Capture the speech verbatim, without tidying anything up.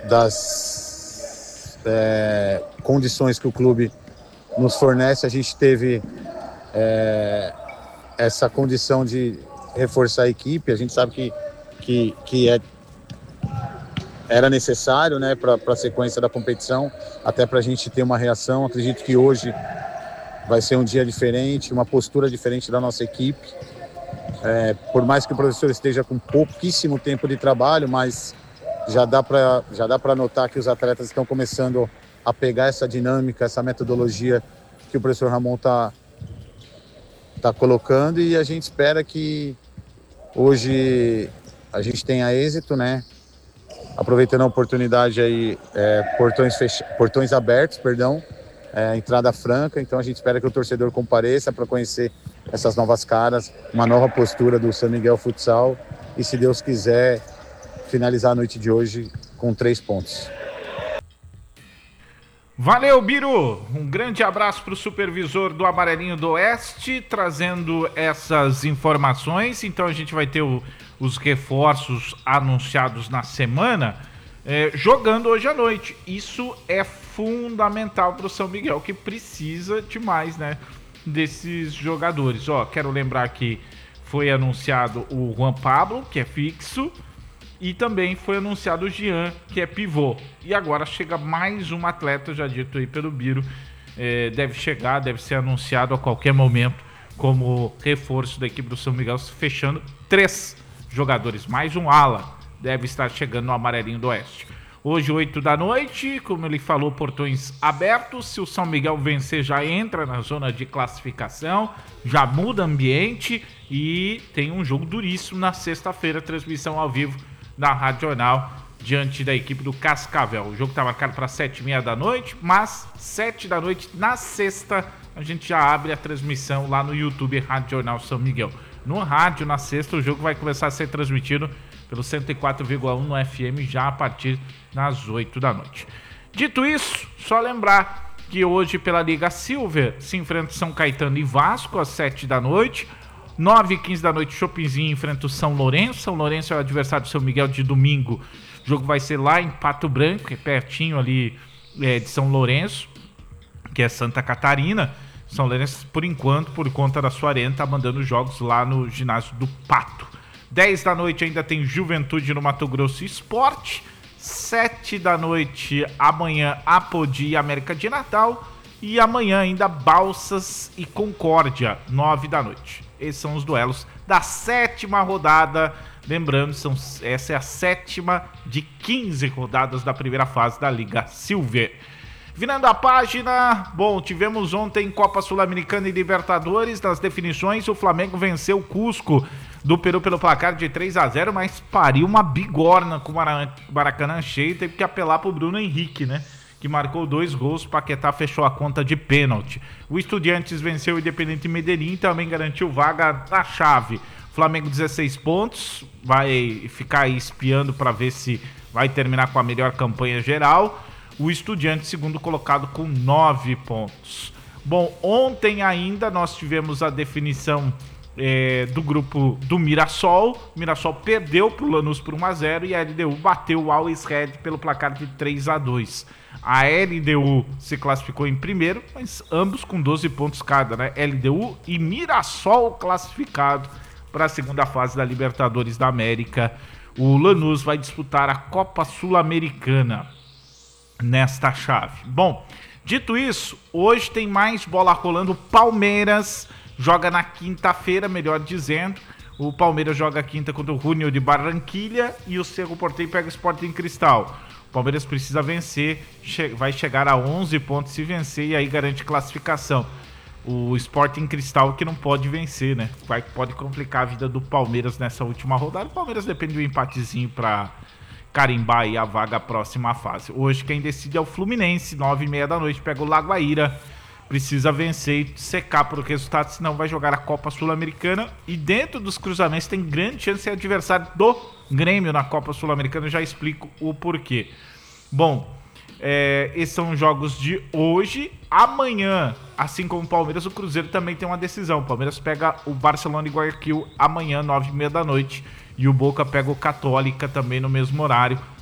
das é, condições que o clube nos fornece, a gente teve é, essa condição de reforçar a equipe. A gente sabe que, que, que é, era necessário, né, para a sequência da competição, até para a gente ter uma reação. Acredito que hoje vai ser um dia diferente, uma postura diferente da nossa equipe. É, por mais que o professor esteja com pouquíssimo tempo de trabalho, mas já dá para já dá para notar que os atletas estão começando a pegar essa dinâmica, essa metodologia que o professor Ramon está tá colocando, e a gente espera que hoje a gente tenha êxito, né? Aproveitando a oportunidade aí, é, portões, fech... portões abertos, perdão, é, entrada franca. Então a gente espera que o torcedor compareça para conhecer essas novas caras, uma nova postura do São Miguel Futsal, e, se Deus quiser, finalizar a noite de hoje com três pontos. Valeu, Biro! Um grande abraço para o supervisor do Amarelinho do Oeste, trazendo essas informações. Então a gente vai ter o, os reforços anunciados na semana, é, jogando hoje à noite. Isso é fundamental para o São Miguel, que precisa demais, né, desses jogadores. Ó, quero lembrar que foi anunciado o Juan Pablo, que é fixo, e também foi anunciado o Jean, que é pivô. E agora chega mais um atleta, já dito aí pelo Biro, é, deve chegar, deve ser anunciado a qualquer momento como reforço da equipe do São Miguel, fechando três jogadores, mais um ala, deve estar chegando no Amarelinho do Oeste. Hoje, oito da noite, como ele falou, portões abertos. Se o São Miguel vencer, já entra na zona de classificação, já muda ambiente, e tem um jogo duríssimo na sexta-feira, transmissão ao vivo na Rádio Jornal, diante da equipe do Cascavel. O jogo está marcado para sete e meia da noite, mas sete da noite na sexta a gente já abre a transmissão lá no YouTube Rádio Jornal São Miguel. No rádio, na sexta, o jogo vai começar a ser transmitido pelo cento e quatro vírgula um no F M já a partir das oito da noite. Dito isso, só lembrar que hoje pela Liga Silver se enfrenta São Caetano e Vasco às sete da noite. nove e quinze da noite, Chopinzinho enfrenta o São Lourenço. São Lourenço é o adversário do São Miguel de domingo. O jogo vai ser lá em Pato Branco, que é pertinho ali é, de São Lourenço, que é Santa Catarina. São Lourenço, por enquanto, por conta da sua arena, tá mandando jogos lá no ginásio do Pato. dez da noite ainda tem Juventude no Mato Grosso Esporte. sete da noite, amanhã, Apodi e América de Natal. E amanhã ainda Balsas e Concórdia, nove da noite. Esses são os duelos da sétima rodada. Lembrando, são, essa é a sétima de quinze rodadas da primeira fase da Liga Silver. Virando a página, bom, tivemos ontem Copa Sul-Americana e Libertadores. Nas definições, o Flamengo venceu o Cusco do Peru pelo placar de três a zero, mas pariu uma bigorna com o Maracanã cheio. Teve que apelar pro Bruno Henrique, né? Que marcou dois gols. Paquetá fechou a conta de pênalti. O Estudiantes venceu o Independente Medellín e também garantiu vaga na chave. Flamengo dezesseis pontos, vai ficar aí espiando para ver se vai terminar com a melhor campanha geral. O Estudiantes, segundo colocado, com nove pontos. Bom, ontem ainda nós tivemos a definição é, do grupo do Mirassol. O Mirassol perdeu para o Lanús por um a zero e a L D U bateu o Always Red pelo placar de três a dois. A L D U se classificou em primeiro, mas ambos com doze pontos cada, né? L D U e Mirassol classificado para a segunda fase da Libertadores da América. O Lanús vai disputar a Copa Sul-Americana nesta chave. Bom, dito isso, hoje tem mais bola rolando. Palmeiras joga na quinta-feira, melhor dizendo. O Palmeiras joga quinta contra o Junior de Barranquilha e o Cerro Porteño pega o Sporting Cristal. O Palmeiras precisa vencer, vai chegar a onze pontos se vencer e aí garante classificação. O Sporting Cristal que não pode vencer, né? Vai, pode complicar a vida do Palmeiras nessa última rodada. O Palmeiras depende do empatezinho para carimbar aí a vaga à próxima fase. Hoje quem decide é o Fluminense, nove e meia da noite, pega o Lagoaíra. Precisa vencer e secar por resultado, senão vai jogar a Copa Sul-Americana. E dentro dos cruzamentos tem grande chance de ser adversário do Grêmio na Copa Sul-Americana. Eu já explico o porquê. Bom, é, esses são os jogos de hoje. Amanhã, assim como o Palmeiras, o Cruzeiro também tem uma decisão. O Palmeiras pega o Barcelona e Guayaquil amanhã, nove e meia da noite. E o Boca pega o Católica também no mesmo horário.